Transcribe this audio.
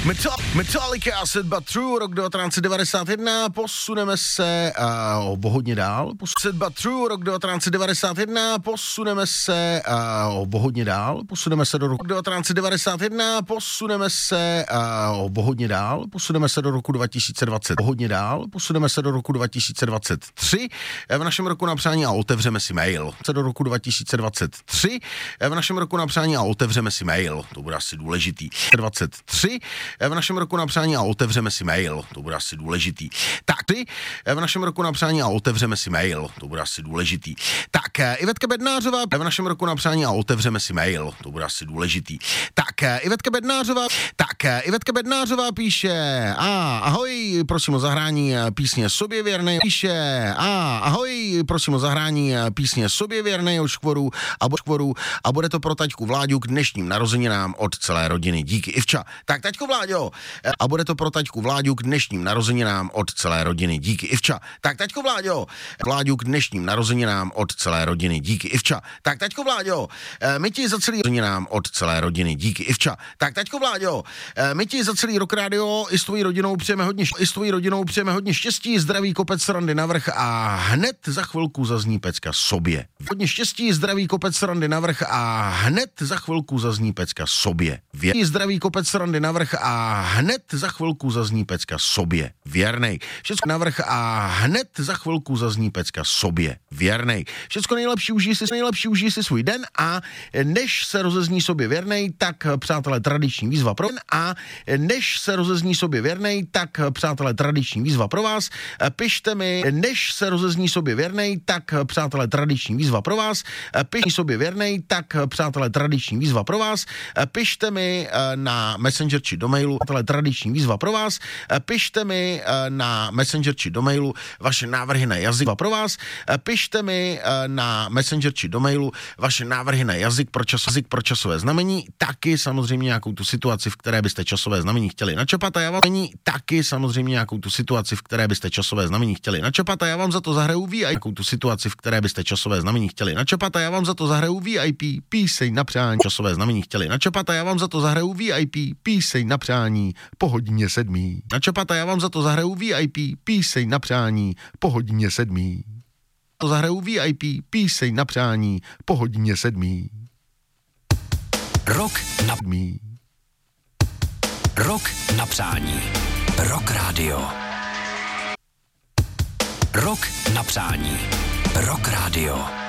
Metallica, Set But True, rok 1991, posuneme se o hodně dál. Set But True, rok 1991, posuneme se o hodně dál. Posuneme se do roku 1991, posuneme se o hodně dál. Posuneme se do roku 2020. O hodně dál. Posuneme se do roku 2023 v našem roku na přání a otevřeme si mail. Se do roku 2023 v našem roku na přání a otevřeme si mail. To bude asi důležitý. 23 v našem roku na přání a otevřeme si mail. To bude asi důležitý. Tak, v našem roku na přání a otevřeme si mail. To bude asi důležitý. Tak, Ivetka Bednářová v našem roku na přání a otevřeme si mail. To bude asi důležitý. Tak, Ivetka Bednářová píše: ahoj, prosím o zahrání písně Sobě věrnej. Píše: ahoj, prosím o zahrání písně Sobě věrnej od Škvoru a bude to pro taťku Vláďu k dnešním narozeninám od celé rodiny. Díky, Ivča. Tak, taťko Vláďo, a bude to pro taťku Vláďu k dnešním narozeninám od celé rodiny. Díky, Ivča. Tak, taťko Vláďo, k dnešním narozeninám od celé rodiny. Díky, Ivča. Tak, taťko Vláďo, my ti za celý narozeninám od celé rodiny. Díky, Ivča. Tak, taťko Vláďo, my ti za celý Rock Radio i s tvojí rodinou přejeme hodně štěstí, zdraví, kopec srandy navrch a hned za chvilku zazní pecka Sobě. Hodně štěstí, zdraví, kopec srandy navrch a hned za chvilku zazní pecka Sobě. Zdraví, kopec srandy navrch a hned za chvilku zazní pecka Sobě. Věrnej. Všecko navrch a hned za chvilku zazní pecka Sobě. Věrnej. Všecko nejlepší, užij si svůj den a než se rozezní Sobě věrnej, tak přátelé tradiční výzva pro vás. Pište mi, než se rozezní Sobě věrnej, tak přátelé tradiční výzva pro vás. Pište mi na Messenger či do mailu, tradiční výzva pro vás. Pište mi na Messenger či do mailu vaše návrhy na jazyk pro vás. Pište mi na Messenger či do mailu vaše návrhy na jazyk pro časové znamení, taky samozřejmě nějakou tu situaci, v které byste časové znamení chtěli načapat a já vám za to zahraju VIP píseň na přání časové znamení chtěli načapat a já vám za to zahraju VIP píseň na přání po hodině 7. Rok na přání. Rock Radio. Rok na přání. Rock Radio.